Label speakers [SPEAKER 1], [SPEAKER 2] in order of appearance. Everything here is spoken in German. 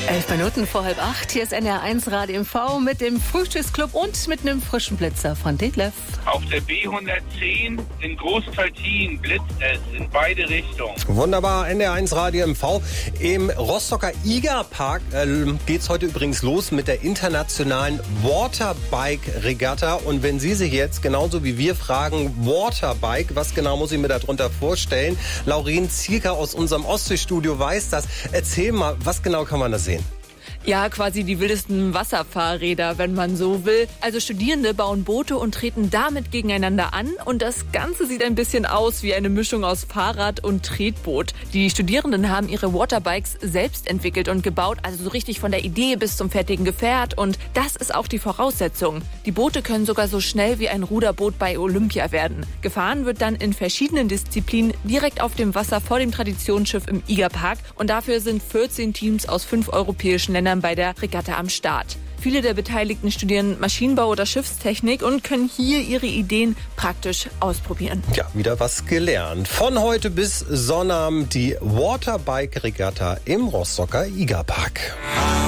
[SPEAKER 1] 11 Minuten vor 7:30. Hier ist NR1 Radio MV mit dem Frühstücksclub und mit einem frischen Blitzer von Detlef.
[SPEAKER 2] Auf der B110 in Großtaltin blitzt es in beide Richtungen.
[SPEAKER 3] Wunderbar, NR1 Radio MV. Im Rostocker Igerpark geht's heute übrigens los mit der internationalen Waterbike-Regatta. Und wenn Sie sich jetzt genauso wie wir fragen, Waterbike, was genau muss ich mir darunter vorstellen? Lauren Zierker aus unserem Ostseestudio weiß das. Erzähl mal, was genau kann man da sehen?
[SPEAKER 4] Ja, quasi die wildesten Wasserfahrräder, wenn man so will. Also Studierende bauen Boote und treten damit gegeneinander an. Und das Ganze sieht ein bisschen aus wie eine Mischung aus Fahrrad und Tretboot. Die Studierenden haben ihre Waterbikes selbst entwickelt und gebaut, also so richtig von der Idee bis zum fertigen Gefährt. Und das ist auch die Voraussetzung. Die Boote können sogar so schnell wie ein Ruderboot bei Olympia werden. Gefahren wird dann in verschiedenen Disziplinen direkt auf dem Wasser vor dem Traditionsschiff im Igerpark. Und dafür sind 14 Teams aus 5 europäischen Ländern bei der Regatta am Start. Viele der Beteiligten studieren Maschinenbau oder Schiffstechnik und können hier ihre Ideen praktisch ausprobieren.
[SPEAKER 3] Ja, wieder was gelernt. Von heute bis Sonnabend die Waterbike-Regatta im Rostocker Igerpark.